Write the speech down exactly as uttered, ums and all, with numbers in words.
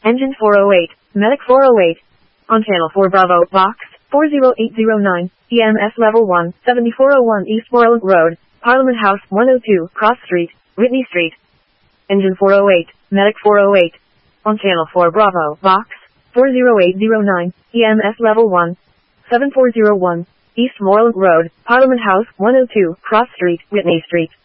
Engine four oh eight, Medic four oh eight. On Channel four Bravo, Box four oh eight oh nine, E M S Level one, seventy-four oh one East Moreland Road, Parliament House one oh two, Cross Street, Whitney Street. Engine four oh eight, Medic four oh eight. On Channel four Bravo, Box four oh eight oh nine, E M S Level one, seven four oh one, East Moreland Road, Parliament House one oh two, Cross Street, Whitney Street.